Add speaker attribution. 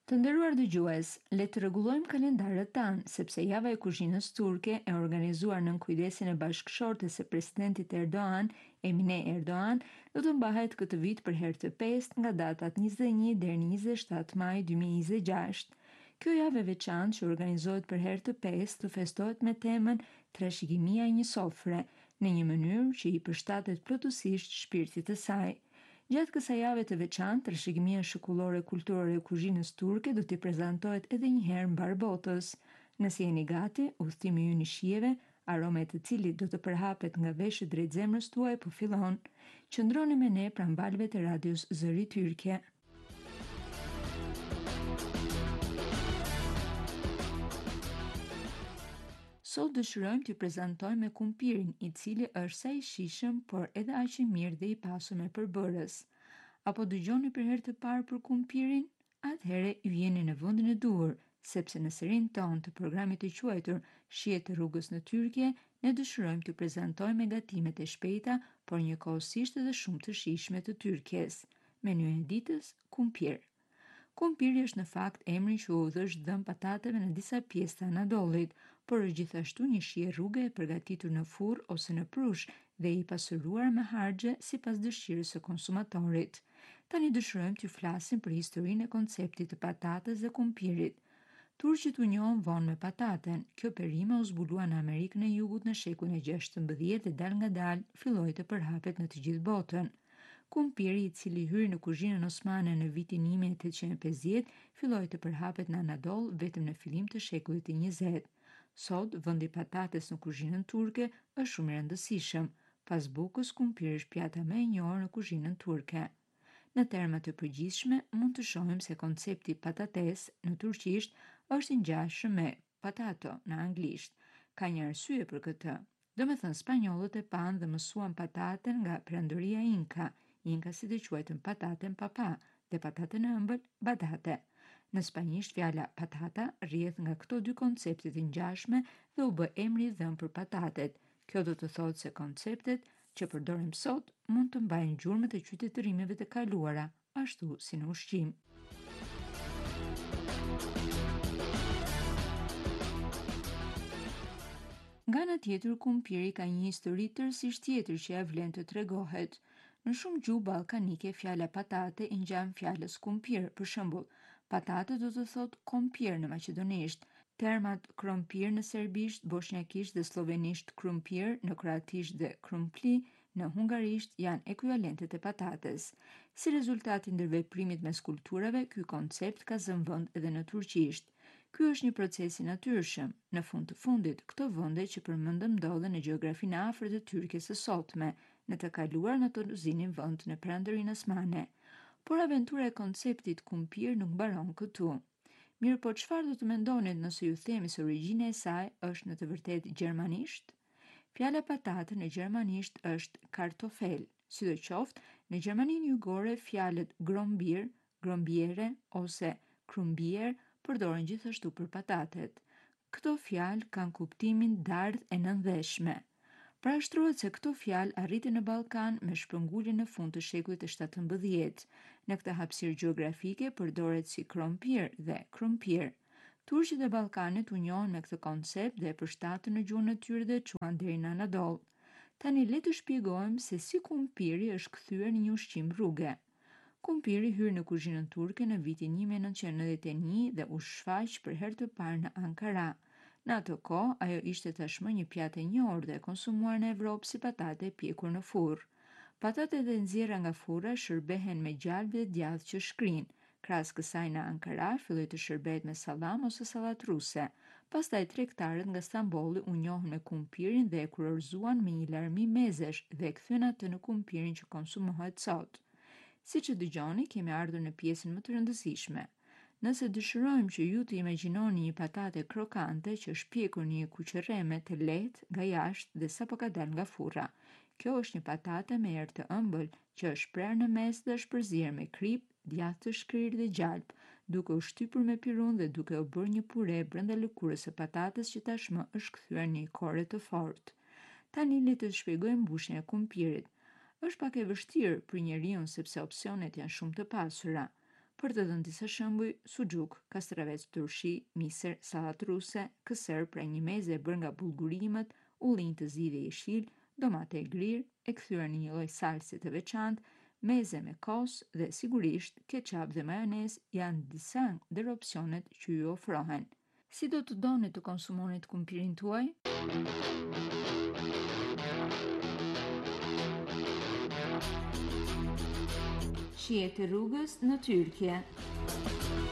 Speaker 1: Të nderuar dëgjues, le të rregullojmë kalendarët tanë, sepse java e kuzhinës turke e organizuar nën kujdesin e bashkëshortes së presidentit Erdogan, Emine Erdogan, do të mbahet këtë vit për herë të pestë nga datat 21 deri në 27 maj 2026. Kjo javë e veçantë që organizohet për herë të pestë të festohet me temën Trashëgimia e një sofre, në një mënyrë që i përshtatet plotësisht shpirtit të saj. Gjatë kësaj jave të veçantë, trashëgimia shekullore kulturore e kuzhinës turke do t'i prezantohet edhe një herë mbar botës. Nëse jeni gati, udhëtimi ynë i shijeve, aroma e të cilit do të përhapet nga veshët drejt zemrës tuaj po fillon. Qëndroni me ne pranë valve të radios Zëri Tyrke. Sot dëshirojmë t'ju prezantojmë kumpirin, i cili është sa i shijshëm, por edhe aq i mirë dhe i pasur me përbërës. Apo dëgjoni për herë të parë për kumpirin? Atëhere ju jeni në vendin e duhur, sepse në serinë tonë të programit të quajtur Shije të rrugës në Tyrkje, ne dëshirojmë t'ju prezantojmë me gatimet e shpejta, por njëkohësisht edhe shumë të shijshme të Tyrkjes. Menyu e ditës: kumpir. Kumpiri është në fakt emri që u dhësh dhëm patateve në disa pjesë të Anadollit, por është gjithashtu një shije rruge e përgatitur në furr ose në prush dhe i pasuruar me harxhe sipas dëshirës së konsumatorit. Tani dëshirojmë t'ju flasim për historinë e konceptit të patatës dhe kumpirit. Turqit u njohën vonë me pataten. Kjo perime u zbulua në Amerikën e Jugut në shekullin e 16 dhe dal nga dal filloi të përhapet në të gjithë botën. Kumpiri, i cili hyri në kuzhinën osmane në vitin 1850, filloi të përhapet në Anadol vetëm në fillim të shekullit të 20. Sot, vendi i patates në kuzhinën turke është shumë i rëndësishëm. Pas bukës, kumpiri është pjata më e njohur në kuzhinën turke. Në terma të përgjithshme, mund të shohim se koncepti patates në turqisht është i ngjashëm me patato në anglisht. Ka një arsye për këtë. Domethënë, spanjollët e panë dhe mësuan pataten nga perandoria Inka. Inka si të quajtën pataten papa dhe pataten e ëmbël batate. Në spanjisht fjala patata rrjedh nga këto dy koncepte të ngjashme dhe u bë emri i dhënë për patatet. Kjo do të thotë se konceptet që përdorim sot mund të mbajnë gjurmët e qytetërimeve të kaluara, ashtu si në ushqim. Nga ana tjetër, kumpiri ka një histori tërësisht tjetër që ja vlen të tregohet. Në shumë gjuhë ballkanike, fjala patate i ngjan fjalës kumpir. Për shembull, patate do të thotë kompir në maqedonisht, termat krompir në serbisht, bosnjakisht dhe slovenisht krumpir, në kroatisht dhe krumpli në hungarisht janë ekuivalentet e patates. Si rezultat i ndërveprimit mes kulturave, ky koncept ka zënë vend edhe në turqisht. Ky është një proces i natyrshëm. Në fund të fundit, këto vende që përmendëm ndodhen në gjeografinë e afërt të Tyrkisë së sotme. Në të kaluar në të zinin vend në perandorinë osmane. Por aventura e konceptit kumpir nuk mbaron këtu. Mirë, po çfarë do të mendonit nëse ju themi se origjina e saj është në të vërtetë gjermanisht? Fjala patate në gjermanisht është kartofel. Sidoqoftë, në Gjermaninë Jugore fjalët grombir, grombiere ose krumbier përdoren gjithashtu për patatet. Këto fjalë kanë kuptimin dardhë e nëndveshme. Parashtrohet se këto fjalë arritën në Ballkan me shpërngulje në fund të shekullit të 17. Në këtë hapësirë gjeografike përdoret si krompir dhe krumpir. Turqit e Ballkanit u njohën me këtë koncept dhe e përshtatën në gjuhën e tyre dhe quan deri në Anadol. Tani le të shpjegojmë se si kumpiri është kthyer në një ushqim rruge. Kumpiri hyri në kuzhinën turke në vitin 1991 dhe u shfaq për herë të parë në Ankara. Në ato kohë, ajo ishte tashmë një pjatë e njohur dhe e konsumuar në Evropë si patate e pjekur në furr. Patatet e nxjerra nga furra shërbehen me gjalpë dhe djathë që shkrin. Krahas kësaj në Ankara filloi të shërbehet me sallam ose sallat ruse. Pastaj tregtarët nga Stambolli u njohën me kumpirin dhe e kurorzuan me një larmi mezesh dhe e kthyen atë në kumpirin që konsumohet sot. Siç e dëgjoni, kemi ardhur në pjesën më të rëndësishme. Nëse dëshirojmë që ju të imagjinoni një patate krokante që është pjekur në një kuqërreme të lehtë nga jashtë dhe sapo ka dalë nga furra. Kjo është një patate me erë të ëmbël që është prerë në mes dhe është përzier me krip, djathë të shkrirë dhe gjalp, duke u shtypur me pirun dhe duke u bërë një pure brenda lëkurës së patates që tashmë është kthyer në një kore të fortë. Tani le të shpjegojmë mbushjen e kumpirit. Është pak e vështirë për njeriu sepse opsionet janë shumë të pasura. Për të dhënë disa shembuj, suxhuk, kastravec turshi, misër, sallatë ruse, kësër prej një meze e bërë nga bullgurimet, ullinj të zi dhe jeshil, domate e grirë, e kthyer në një lloj salse të veçantë, meze me kos dhe sigurisht keqap dhe majonez janë disa ndër opsionet që ju ofrohen. Si do të doni të konsumonit kumpirin tuaj? Shihet e rrugës në Tyrkje.